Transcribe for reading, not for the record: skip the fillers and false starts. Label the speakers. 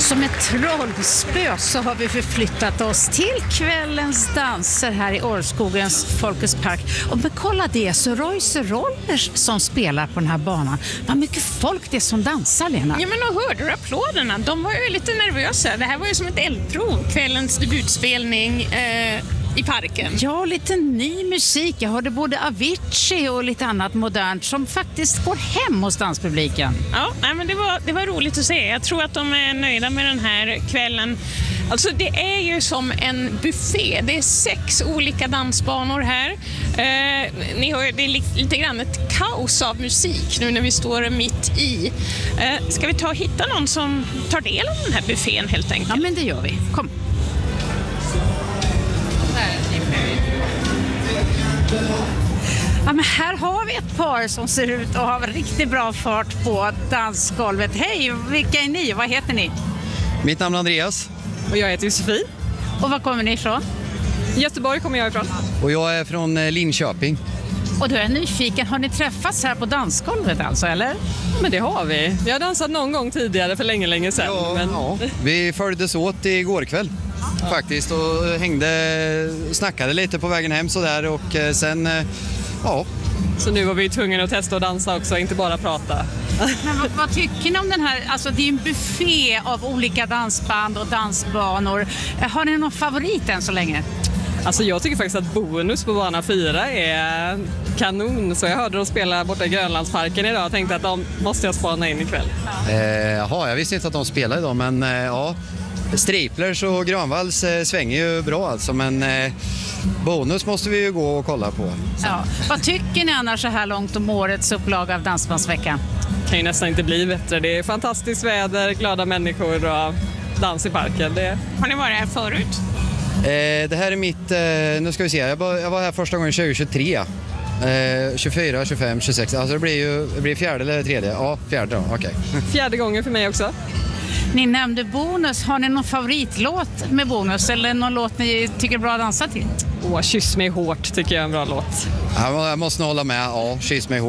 Speaker 1: Som ett trollspö så har vi förflyttat oss till kvällens danser här i Årskogens Folkets park. Och men kolla det, så Royce Rollers som spelar på den här banan. Vad mycket folk det är som dansar, Lena.
Speaker 2: Ja, men och hörde du applåderna? De var ju lite nervösa. Det här var ju som ett eldprov, kvällens debutspelning i parken.
Speaker 1: Ja, lite ny musik. Jag hörde både Avicii och lite annat modernt som faktiskt går hem hos danspubliken.
Speaker 2: Ja, nej, men det var roligt att se. Jag tror att de är nöjda med den här kvällen. Alltså det är ju som en buffé. Det är 6 olika dansbanor här. Ni hör, det är lite grann ett kaos av musik nu när vi står mitt i. Ska vi ta och hitta någon som tar del av den här buffén helt enkelt?
Speaker 1: Ja, men det gör vi. Kom. Ja, men här har vi ett par som ser ut att ha riktigt bra fart på dansgolvet. Hej, vilka är ni? Vad heter ni?
Speaker 3: Mitt namn är Andreas.
Speaker 4: Och jag heter Josefin.
Speaker 1: Och var kommer ni ifrån?
Speaker 4: Göteborg kommer jag ifrån.
Speaker 3: Och jag är från Linköping.
Speaker 1: Och du är nyfiken, har ni träffats här på dansgolvet alltså, eller?
Speaker 4: Men det har vi. Vi har dansat någon gång tidigare för länge sedan.
Speaker 3: Ja. Vi följdes åt igår kväll faktiskt och snackade lite på vägen hem sådär och sen, ja.
Speaker 4: Så nu var vi tvungna att testa att dansa också, inte bara prata.
Speaker 1: Men vad tycker ni om den här, alltså det är en buffé av olika dansband och dansbanor. Har ni någon favorit än så länge?
Speaker 4: Alltså jag tycker faktiskt att Bonus på bana 4 är kanon. Så jag hörde dem spela borta i Grönlandsparken idag och tänkte att de måste jag spana in ikväll.
Speaker 3: Jaha, jag visste inte att de spelade idag, men ja. Striplers och Granvalls svänger ju bra alltså, men Bonus måste vi ju gå och kolla på.
Speaker 1: Ja. Vad tycker ni annars så här långt om årets upplaga av Dansbandsveckan?
Speaker 4: Kan ju nästan inte bli bättre. Det är fantastiskt väder, glada människor och dans i parken.
Speaker 2: Har ni varit här förut?
Speaker 3: Det här är mitt, nu ska vi se, jag var här första gången 2023. 24, 25, 26, alltså det blir fjärde eller tredje? Ja, fjärde då, okej.
Speaker 4: Fjärde gången för mig också.
Speaker 1: Ni nämnde Bonus. Har ni någon favoritlåt med Bonus eller någon låt ni tycker är bra att dansa till?
Speaker 4: Kyss mig hårt tycker jag är en bra låt.
Speaker 3: Jag måste nog hålla med, ja, Kyss mig hårt.